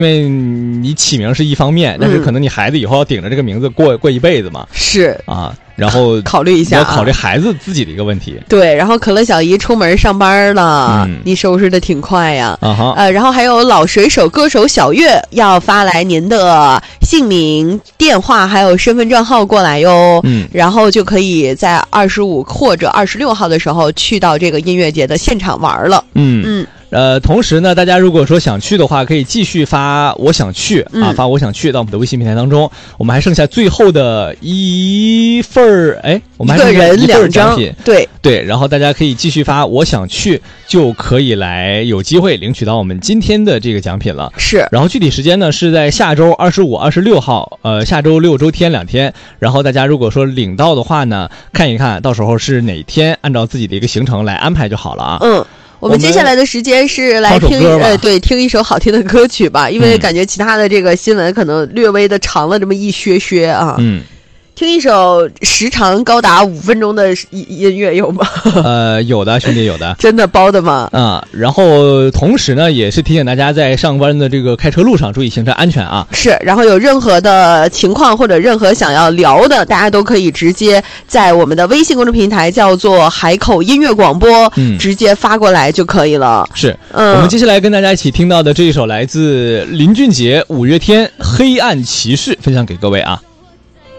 因为你起名是一方面，但是可能你孩子以后要顶着这个名字过一辈子嘛。 是啊，然后考虑一下， 你要考虑孩子自己的一个问题。 对，然后可乐小姨出门上班了，你收拾的挺快呀。然后还有老水手歌手小月要发来您的姓名、电话还有身份证号过来哟。然后就可以在25或者26号的时候去到这个音乐节的现场玩了。 同时呢，大家如果说想去的话，可以继续发我想去发我想去到我们的微信平台当中。我们还剩下最后的一份我们还剩下一份奖品，对，然后大家可以继续发我想去，就可以来有机会领取到我们今天的这个奖品了。 是， 然后具体时间呢是在下周25、26号，下周6周天2天。然后大家如果说领到的话呢，看一看到时候是哪天，按照自己的一个行程来安排就好了啊。 我们接下来的时间是来听一首好听的歌曲吧，因为感觉其他的这个新闻可能略微的长了这么一些啊。听一首时长高达5分钟的音乐有吗？ 有的，兄弟，有的。 真的包的吗？ 然后同时呢，也是提醒大家在上班的这个开车路上注意行车安全啊。 是，然后有任何的情况或者任何想要聊的，大家都可以直接在我们的微信公众平台叫做海口音乐广播，直接发过来就可以了。 是，我们接下来跟大家一起听到的这一首来自林俊杰、五月天《黑暗骑士》，分享给各位啊。